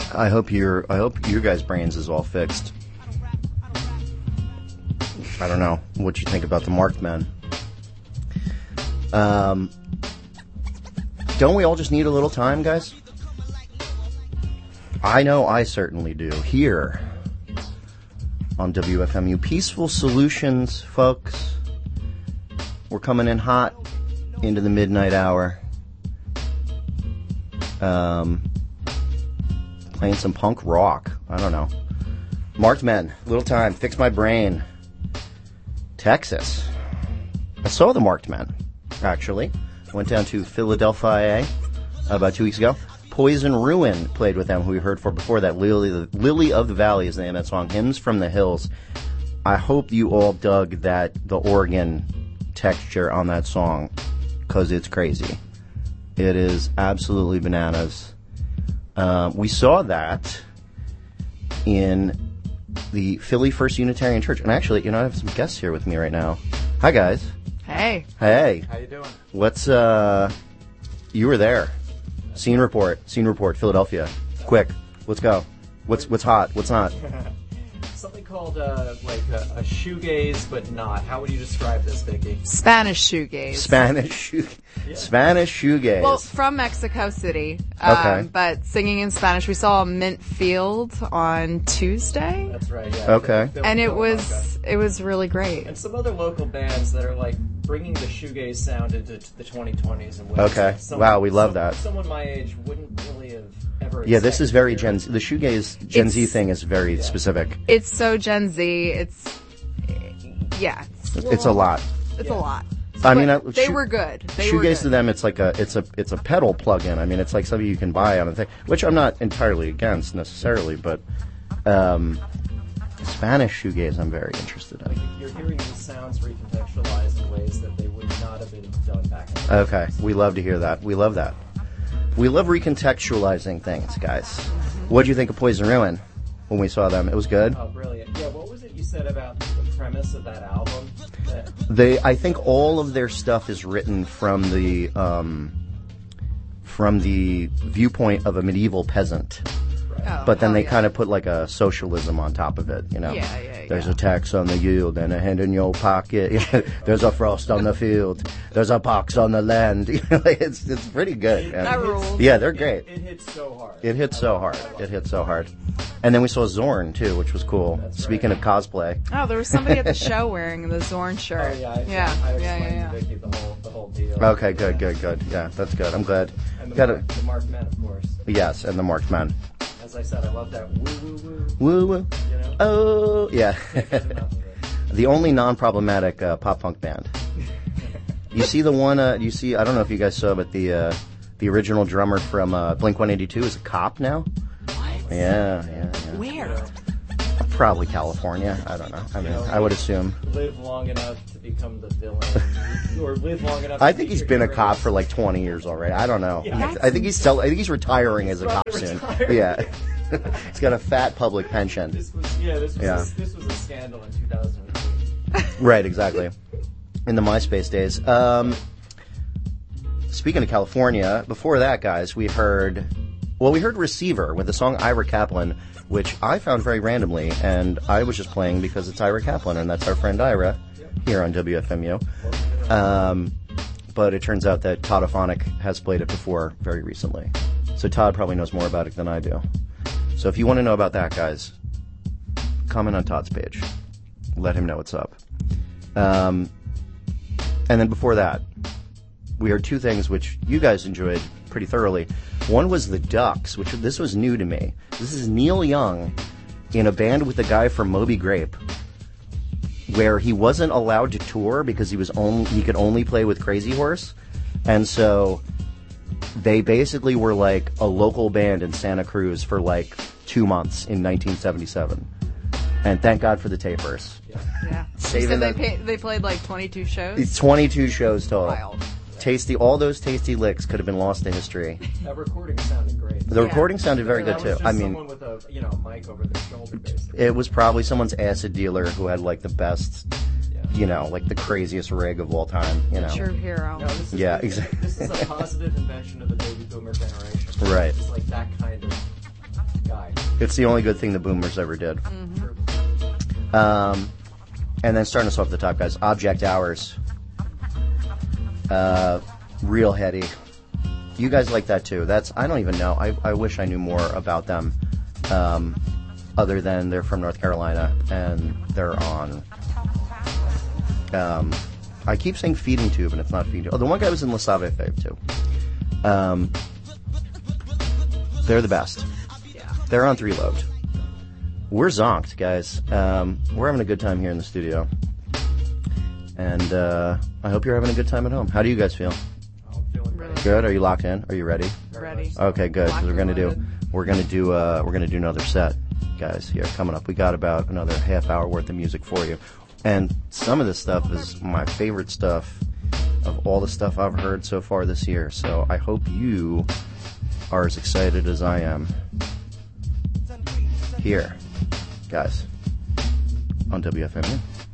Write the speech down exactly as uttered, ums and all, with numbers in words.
I hope your I hope your guys' brains is all fixed. I don't know what you think about the Marked Men. Um, don't we all just need a little time, guys? I know I certainly do. Here on W F M U, Peaceful Solutions, folks. We're coming in hot into the midnight hour. Um, playing some punk rock. I don't know. Marked Men, little time, fix my brain. Texas. I saw the Marked Men, actually. I went down to Philadelphia about two weeks ago. Poison Ruin played with them, who we heard for before that. Lily, Lily of the Valley is the name of that song. Hymns from the Hills. I hope you all dug that, the organ texture on that song, because it's crazy. It is absolutely bananas. Uh, we saw that in the Philly First Unitarian Church. And actually, you know, I have some guests here with me right now. Hi, guys. Hey. Hey. How you doing? What's, uh, you were there. Scene report. Scene report, Philadelphia. Quick. Let's go. What's what's hot? What's not? Something called, uh, like, a, a shoegaze, but not. How would you describe this, Vicky? Spanish shoegaze. Spanish shoe, yeah. Spanish shoegaze. Well, from Mexico City. Um, okay. But singing in Spanish. We saw Mint Field on Tuesday. That's right, yeah. Okay. And it was, it was really great. And some other local bands that are, like, bringing the shoegaze sound into the twenty twenties. And okay. Someone, wow, we love some, that. Someone my age wouldn't really have ever Yeah, this is very here. Gen Z. The shoegaze Gen it's, Z thing is very yeah. specific. It's so Gen Z. It's, yeah. It's, it's a lot. It's yeah. a lot. I mean, I, they shoe, were good. They shoegaze were good. to them, it's like a it's a it's a pedal plug-in. I mean, it's like something you can buy on a thing, which I'm not entirely against necessarily, but um, Spanish shoegaze, I'm very interested in. You're hearing these sounds recontextualized in ways that they would not have been done back in the day. Okay, we love to hear that. We love that. We love recontextualizing things, guys. What did you think of Poison Ruin when we saw them? It was good? Oh, brilliant. Yeah, what was it you said about the premise of that album? That... They, I think all of their stuff is written from the um, from the viewpoint of a medieval peasant. Oh, but then oh, they yeah. kind of put like a socialism on top of it, you know. Yeah, yeah, There's yeah. a tax on the yield and a hand in your pocket. There's a frost on the field. There's a pox on the land. it's it's pretty good. It, that rules. Yeah, they're great. It, it hits so hard. It hits so hard. It hits so hard. And then we saw Zorn too, which was cool. That's Speaking right. of cosplay. Oh, there was somebody at the show wearing the Zorn shirt. Oh, yeah, I, yeah, I yeah, explained yeah, yeah. to Vicky the whole, the whole deal. Okay, good, good, good. Yeah, that's good. I'm glad. And the, Gotta, mark, the Marked Men, of course. Yes, and the Marked Men. As I said, I love that woo woo woo. Woo woo. You know? Oh, yeah. Can't get enough of it. The only non-problematic uh, pop-punk band. You see the one, uh, you see, I don't know if you guys saw, but the uh, the original drummer from uh, Blink one eighty-two is a cop now. What? Yeah, yeah, yeah. Where? Probably California. I don't know. I mean, I would assume. Live long enough to become the villain, or live long enough. I to think be he's your been a hero. cop for like twenty years already. I don't know. Yeah. I think he's still, I think he's retiring as a cop probably soon. retiring. Yeah. He's got a fat public pension. This was yeah. This was Yeah. A, this was a scandal in two thousand eight. Right, exactly. In the MySpace days. Um, speaking of California, before that, guys, we heard, well, we heard Receiver with the song Ira Kaplan, which I found very randomly, and I was just playing because it's Ira Kaplan, and that's our friend Ira here on W F M U. Um, but it turns out that Toddophonic has played it before very recently. So Todd probably knows more about it than I do. So if you want to know about that, guys, comment on Todd's page. Let him know what's up. Um, and then before that, we heard two things which you guys enjoyed pretty thoroughly. One was the Ducks, which this was new to me. This is Neil Young in a band with the guy from Moby Grape, where he wasn't allowed to tour because he was only he could only play with Crazy Horse, and so they basically were like a local band in Santa Cruz for like two months in nineteen seventy-seven. And thank God for the tapers. Yeah. You Saving said they, the- pay, they played like twenty-two shows? It's twenty-two shows total. Wild. Tasty, all those tasty licks could have been lost to history. That recording sounded great. The Yeah. recording sounded very that good was too. just I mean, someone with a you know mic over their shoulder, basically. it was probably someone's acid dealer who had like the best, Yeah. you know, like the craziest rig of all time. You know, True hero. No, this is Yeah, the- exactly. This is a positive invention of the baby boomer generation. Right. It's like that kind of guy. It's the only good thing the Boomers ever did. Mm-hmm. Um, and then starting us off at the top, guys. Object Hours. Uh, real heady. You guys like that too. That's I don't even know. I, I wish I knew more about them. Um, other than they're from North Carolina and they're on. Um, I keep saying Feeding Tube and it's not Feeding Tube. Oh, the one guy was in La Save Fave too. Um, they're the best. Yeah. They're on Three Lobed. We're zonked, guys. Um, we're having a good time here in the studio. And uh, I hope you're having a good time at home. How do you guys feel? Oh, feeling Really great. Good? Are you locked in? Are you ready? Ready. Okay, good. Because Locked we're gonna and do loaded. we're gonna do uh, we're gonna do another set, guys. Here coming up. We got about another half hour worth of music for you, and some of this stuff is my favorite stuff of all the stuff I've heard so far this year. So I hope you are as excited as I am. Here, guys, on W F M U.